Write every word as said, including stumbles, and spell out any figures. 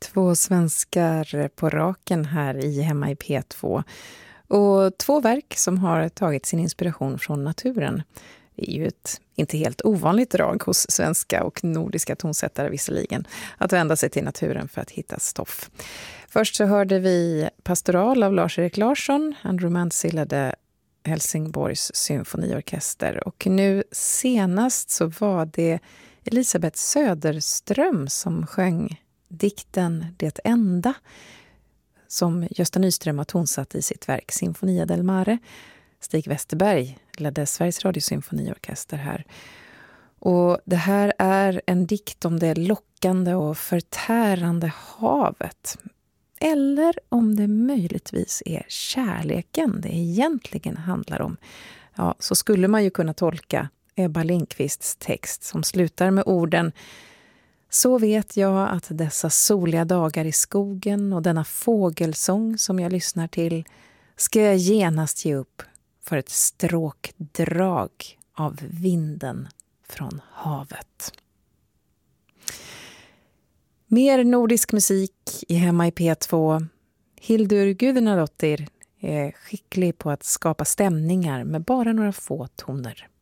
Två svenskar på raken här i Hemma i P två. Och två verk som har tagit sin inspiration från naturen. Det är ju ett inte helt ovanligt drag hos svenska och nordiska tonsättare visserligen, att vända sig till naturen för att hitta stoff. Först så hörde vi Pastoral av Lars-Erik Larsson. Han romansillade Helsingborgs symfoniorkester. Och nu senast så var det Elisabeth Söderström som sjöng dikten Det enda, som Gösta Nyström har tonsatt i sitt verk Sinfonia del Mare. Stig Westerberg ledde Sveriges radiosymfoniorkester här. Och det här är en dikt om det lockande och förtärande havet. Eller om det möjligtvis är kärleken det egentligen handlar om. Ja, så skulle man ju kunna tolka Ebba Lindqvists text som slutar med orden: så vet jag att dessa soliga dagar i skogen och denna fågelsång som jag lyssnar till ska jag genast ge upp för ett stråkdrag av vinden från havet. Mer nordisk musik i Hemma i P två. Hildur Guðnadóttir är skicklig på att skapa stämningar med bara några få toner.